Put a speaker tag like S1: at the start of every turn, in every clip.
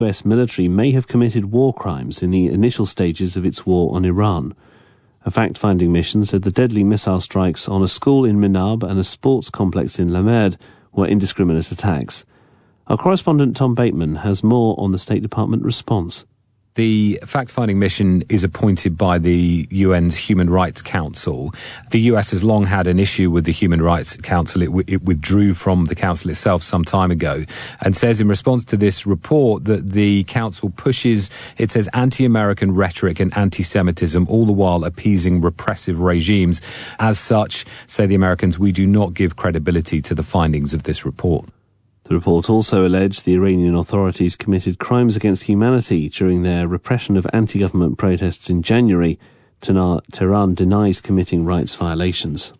S1: US military may have committed war crimes in the initial stages of its war on Iran. A fact-finding mission said the deadly missile strikes on a school in Minab and a sports complex in La Merde were indiscriminate attacks. Our correspondent Tom Bateman has more on the State Department response.
S2: The fact-finding mission is appointed by the UN's Human Rights Council. The US has long had an issue with the Human Rights Council. It withdrew from the council itself some time ago and says in response to this report that the council pushes, it says, anti-American rhetoric and anti-Semitism, all the while appeasing repressive regimes. As such, say the Americans, we do not give credibility to the findings of this report.
S1: The report also alleged the Iranian authorities committed crimes against humanity during their repression of anti-government protests in January. Tehran denies committing rights violations.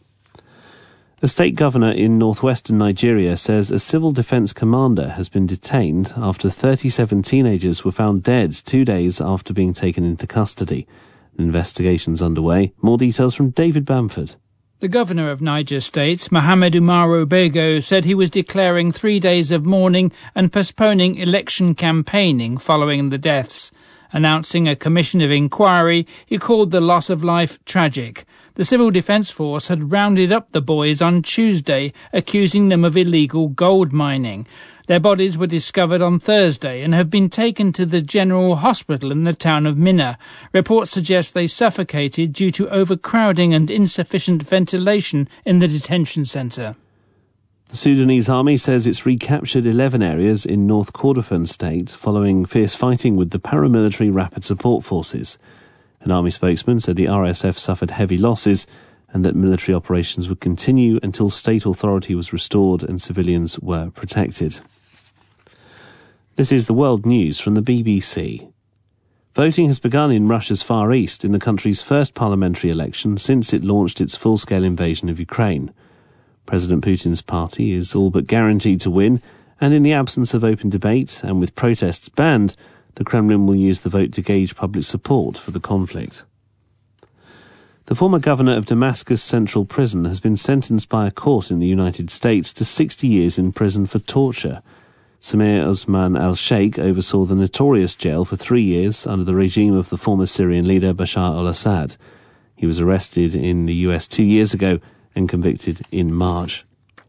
S1: A state governor in northwestern Nigeria says a civil defense commander has been detained after 37 teenagers were found dead 2 days after being taken into custody. An investigation's underway. More details from David Bamford.
S3: The governor of Niger State, Mohammed Umaru Bego, said he was declaring 3 days of mourning and postponing election campaigning following the deaths. Announcing a commission of inquiry, he called the loss of life tragic. The Civil Defence Force had rounded up the boys on Tuesday, accusing them of illegal gold mining. Their bodies were discovered on Thursday and have been taken to the General Hospital in the town of Minna. Reports suggest they suffocated due to overcrowding and insufficient ventilation in the detention centre.
S1: The Sudanese army says it's recaptured 11 areas in North Kordofan state following fierce fighting with the paramilitary Rapid Support Forces. An army spokesman said the RSF suffered heavy losses and that military operations would continue until state authority was restored and civilians were protected. This is the world news from the BBC. Voting has begun in Russia's Far East in the country's first parliamentary election since it launched its full-scale invasion of Ukraine. President Putin's party is all but guaranteed to win, and in the absence of open debate and with protests banned, the Kremlin will use the vote to gauge public support for the conflict. The former governor of Damascus Central Prison has been sentenced by a court in the United States to 60 years in prison for torture. Samir Osman al-Sheikh oversaw the notorious jail for 3 years under the regime of the former Syrian leader Bashar al-Assad. He was arrested in the US 2 years ago and convicted in March.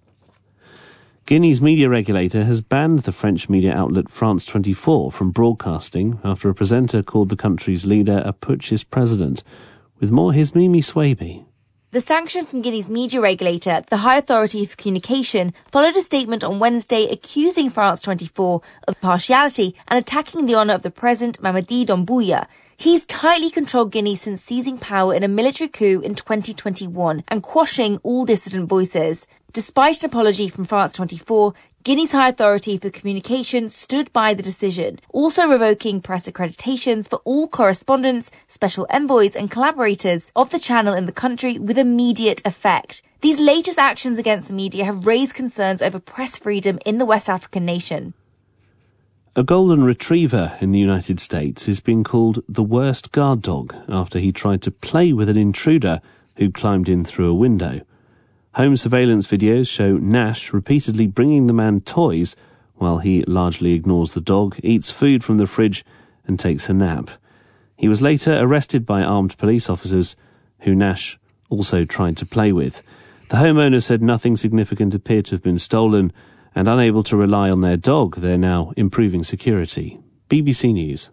S1: Guinea's media regulator has banned the French media outlet France 24 from broadcasting after a presenter called the country's leader a putschist president. With more, here's Mimi Swaby.
S4: The sanction from Guinea's media regulator, the High Authority for Communication, followed a statement on Wednesday accusing France 24 of partiality and attacking the honour of the president, Mamadi Doumbouya. He's tightly controlled Guinea since seizing power in a military coup in 2021 and quashing all dissident voices. Despite an apology from France 24, Guinea's High Authority for Communication stood by the decision, also revoking press accreditations for all correspondents, special envoys and collaborators of the channel in the country with immediate effect. These latest actions against the media have raised concerns over press freedom in the West African nation.
S1: A golden retriever in the United States is being called the worst guard dog after he tried to play with an intruder who climbed in through a window. Home surveillance videos show Nash repeatedly bringing the man toys while he largely ignores the dog, eats food from the fridge and takes a nap. He was later arrested by armed police officers who Nash also tried to play with. The homeowner said nothing significant appeared to have been stolen, and unable to rely on their dog, they're now improving security. BBC News.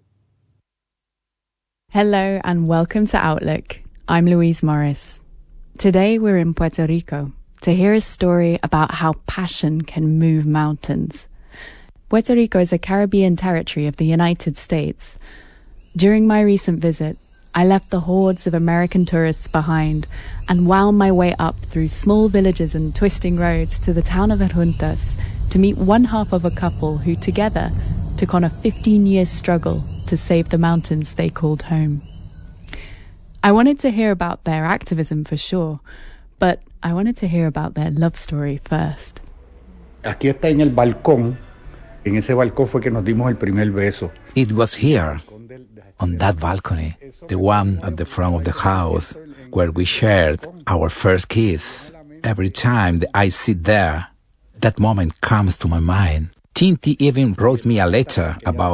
S5: Hello and welcome to Outlook. I'm Louise Morris. Today we're in Puerto Rico to hear a story about how passion can move mountains. Puerto Rico is a Caribbean territory of the United States. During my recent visit, I left the hordes of American tourists behind and wound my way up through small villages and twisting roads to the town of Adjuntas to meet one half of a couple who together took on a 15-year struggle to save the mountains they called home. I wanted to hear about their activism for sure, but I wanted to hear about their love story first.
S6: Aquí está en el balcón. En ese balcón fue que nos dimos el primer beso.
S7: It was here, on that balcony, the one at the front of the house, where we shared our first kiss. Every time that I sit there, that moment comes to my mind. Tinti even wrote me a letter about